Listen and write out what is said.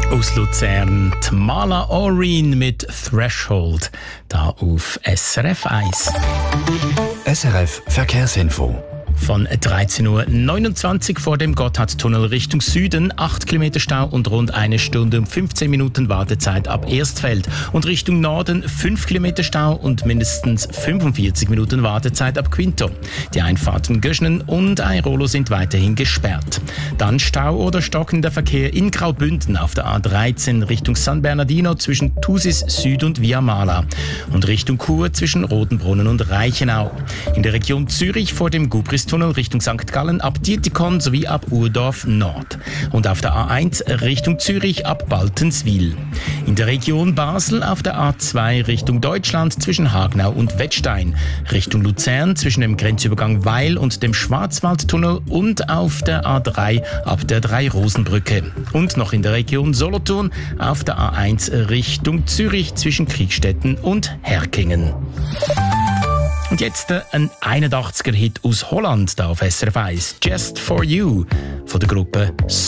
aus Luzern, die Mala Oreen mit Threshold, da auf SRF 1. SRF Verkehrsinfo. Von 13.29 Uhr vor dem Gotthardtunnel Richtung Süden, 8 Kilometer Stau und rund 1 Stunde und 15 Minuten Wartezeit ab Erstfeld. Und Richtung Norden 5 Kilometer Stau und mindestens 45 Minuten Wartezeit ab Quinto. Die Einfahrten Göschnen und Airolo sind weiterhin gesperrt. Dann Stau oder stockender Verkehr in Graubünden auf der A13 Richtung San Bernardino zwischen Thusis Süd und Via Mala. Und Richtung Chur zwischen Rotenbrunnen und Reichenau. In der Region Zürich vor dem Gubristunnel Richtung St. Gallen ab Dietikon sowie ab Urdorf Nord. Und auf der A1 Richtung Zürich ab Baltenswil. In der Region Basel auf der A2 Richtung Deutschland zwischen Hagenau und Wettstein. Richtung Luzern zwischen dem Grenzübergang Weil und dem Schwarzwaldtunnel und auf der A3 ab der Drei-Rosen-Brücke. Und noch in der Region Solothurn auf der A1 Richtung Zürich zwischen Kriegstetten und Herkingen. Und jetzt ein 81er-Hit aus Holland, da auf SRF 1, Just For You, von der Gruppe